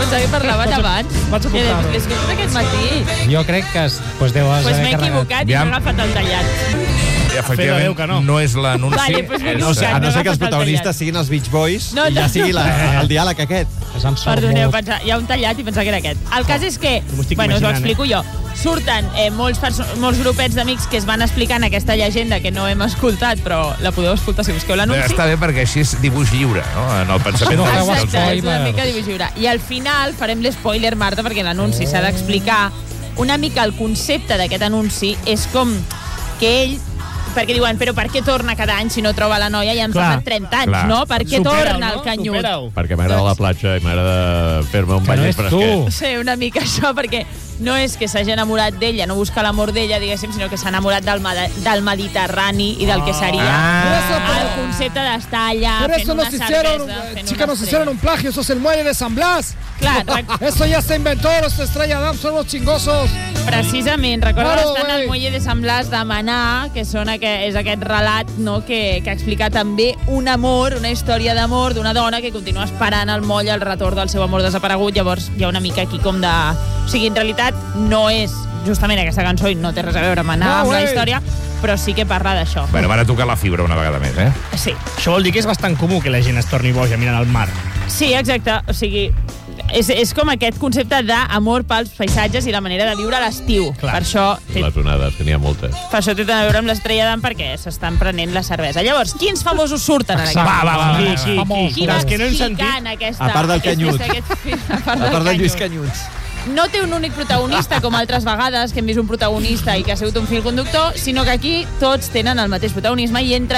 pensava que parlaven abans. Vaig a comptar-ho. És que tot aquest matí. Jo crec que deu haver M'he equivocat i m'he agafat el tallat. Efectivament, no és l'anunci. Vale, pues m'he equivocat. A no ser que els M'he agafat el protagonistes tallat. siguin els Beach Boys No, i ja no. sigui el diàleg aquest. Perdoneu, hi ha un tallat i pensava que era aquest. El cas és que, bueno, us ho explico jo. Surten molts grupets d'amics que es van explicant aquesta llegenda que no hem escoltat, però la podeu escoltar si busqueu l'anunci. Està bé perquè així és dibuix lliure, no? En el pensament Exacte, és una mica dibuix lliure. I al final farem l'espoiler, Marta, perquè l'anunci s'ha d'explicar. Una mica el concepte d'aquest anunci és com que ell, perquè diuen, però per què torna cada any si no troba la noia? Ja han passat 30 anys, no? Per què torna el canyut? Perquè m'agrada la platja i m'agrada fer-me un bany fresquet. Sí, una mica això, perquè no és que s'hagi enamorat d'ella, no busca l'amor d'ella, diguéssim, sinó que s'ha enamorat del Mediterrani i del que seria el concepte d'estar allà fent una cervesa. Chicas, nos hicieron un plagio, eso es el muelle de San Blas. Clar, Eso ya se inventó, los Estrella Damm son los chingosos. Precisament, recordo bastant el muelle de San Blas de Manar, que és aquest relat, no, que explica també un amor, una història d'amor d'una dona que continua esperant al moll el retorn del seu amor desaparegut. Llavors hi ha una mica aquí com de... O sigui, en realitat no és justament aquesta cançó i no té res a veure amb Manar, amb la història, però sí que parla d'això. Bueno, van a tocar la fibra una vegada més, eh? Sí. Això vol dir que és bastant comú que la gent es torni boja mirant al mar. Sí, exacte. O sigui, és com aquest concepte d'amor pels paisatges i la manera de viure a l'estiu. Per això Les onades, que n'hi ha moltes. Per això té a veure amb l'Estrella Damm, perquè s'estan prenent la cervesa. Llavors, quins famosos surten en aquest? Qui va explicant aquesta... A part del Canyut. A part del Lluís Canyuts. No té un únic protagonista, com altres vegades, que hem vist un protagonista i que ha sigut un fil conductor, sinó que aquí tots tenen el mateix protagonisme i entre